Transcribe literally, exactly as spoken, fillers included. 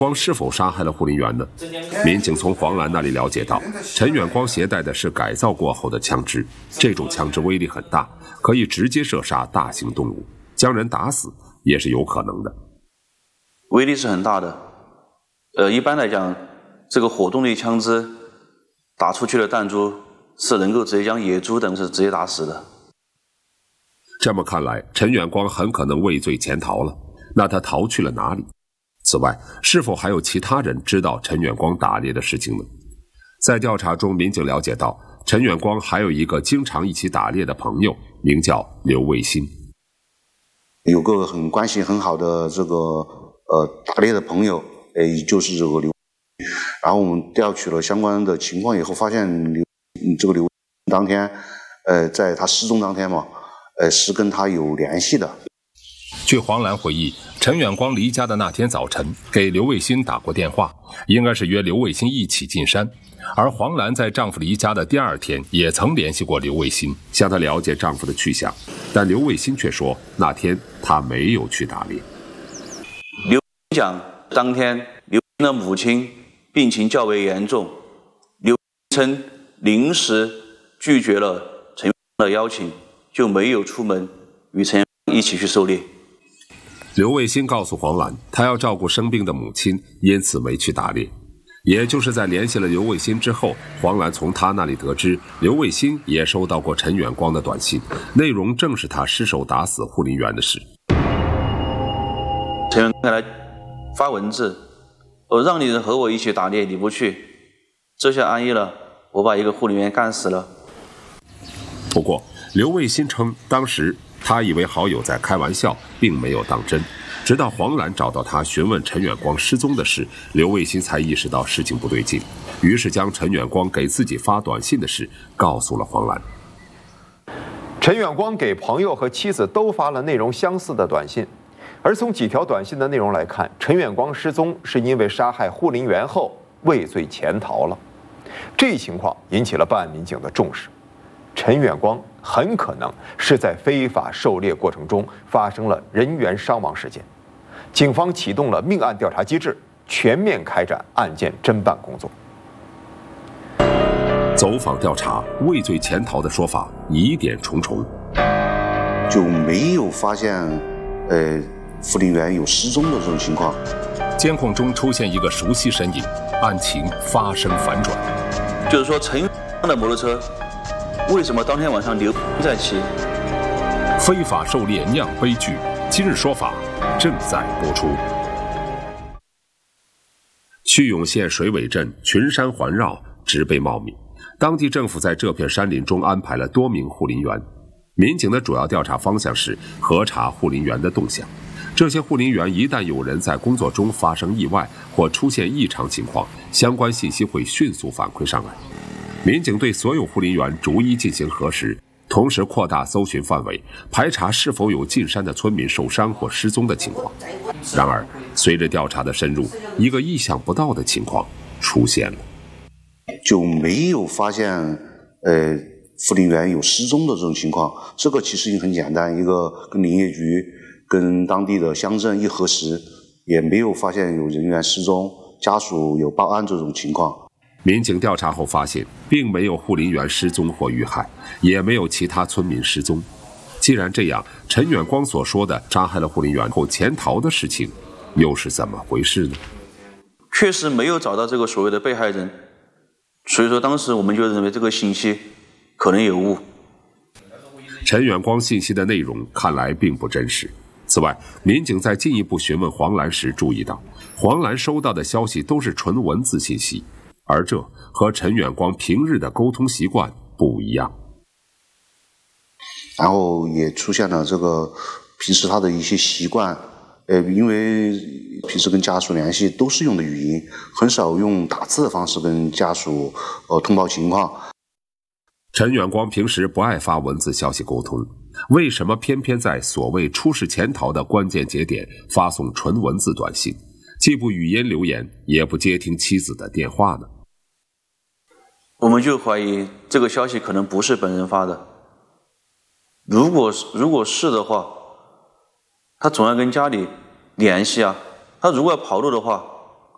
光是否杀害了护林员呢？民警从黄兰那里了解到，陈远光携带的是改造过后的枪支，这种枪支威力很大，可以直接射杀大型动物，将人打死也是有可能的。 威力是很大的，呃，一般来讲，这个火动力枪支打出去的弹珠是能够直接将野猪等是直接打死的。 这么看来，陈远光很可能畏罪潜逃了。那他逃去了哪里？此外，是否还有其他人知道陈远光打猎的事情呢？在调查中，民警了解到，陈远光还有一个经常一起打猎的朋友，名叫刘卫新。 有个很关系很好的这个呃打猎的朋友，呃，也就是这个刘。然后我们调取了相关的情况以后，发现刘这个刘当天，呃，在他失踪当天嘛，呃，是跟他有联系的。 据黄兰回忆，陈远光离家的那天早晨给刘卫新打过电话，应该是约刘卫新一起进山。而黄兰在丈夫离家的第二天也曾联系过刘卫新， 向他了解丈夫的去向，但刘卫新却说那天他没有去打猎。 刘讲，当天刘的母亲病情较为严重，刘称临时拒绝了陈远光的邀请，就没有出门与陈远光一起去狩猎。 刘卫新告诉黄兰，他要照顾生病的母亲，因此没去打猎。也就是在联系了刘卫新之后，黄兰从他那里得知，刘卫新也收到过陈远光的短信，内容正是他失手打死护林员的事。 陈远光来发文字，我让你和我一起打猎，你不去，这下安逸了，我把一个护林员干死了。 不过，刘卫新称，当时他以为好友在开玩笑，并没有当真。直到黄兰找到他询问陈远光失踪的事，刘卫新才意识到事情不对劲，于是将陈远光给自己发短信的事告诉了黄兰。 陈远光给朋友和妻子都发了内容相似的短信，而从几条短信的内容来看，陈远光失踪是因为杀害护林员后畏罪潜逃了。这一情况引起了办案民警的重视。陈远光很可能是在非法狩猎过程中发生了人员伤亡事件，警方启动了命案调查机制，全面开展案件侦办工作。 走访调查，畏罪潜逃的说法疑点重重， 就没有发现呃护林员有失踪的这种情况。 监控中出现一个熟悉身影，案情发生反转。 就是说，陈远光的摩托车为什么当天晚上刘在骑？ 非法狩猎酿悲剧，今日说法正在播出。 曲永县水尾镇群山环绕，植被茂密，当地政府在这片山林中安排了多名护林员。民警的主要调查方向是核查护林员的动向。这些护林员一旦有人在工作中发生意外或出现异常情况，相关信息会迅速反馈上来。民警对所有护林员逐一进行核实，同时扩大搜寻范围，排查是否有进山的村民受伤或失踪的情况。然而，随着调查的深入，一个意想不到的情况出现了， 就没有发现呃护林员有失踪的这种情况。这个其实也很简单，一个跟林业局跟当地的乡镇一核实，也没有发现有人员失踪，家属有报案这种情况。 民警调查后发现，并没有护林员失踪或遇害，也没有其他村民失踪。既然这样，陈远光所说的杀害了护林员后潜逃的事情，又是怎么回事呢？ 确实没有找到这个所谓的被害人，所以说当时我们就认为这个信息可能有误。 陈远光信息的内容看来并不真实。此外，民警在进一步询问黄兰时注意到，黄兰收到的消息都是纯文字信息，而这和陈远光平日的沟通习惯不一样。 然后也出现了这个平时他的一些习惯，呃，因为平时跟家属联系都是用的语音，很少用打字的方式跟家属呃通报情况。 陈远光平时不爱发文字消息沟通，为什么偏偏在所谓出事潜逃的关键节点发送纯文字短信，既不语音留言，也不接听妻子的电话呢？ 我们就怀疑这个消息可能不是本人发的。如果如果是的话，他总要跟家里联系啊。他如果要跑路的话，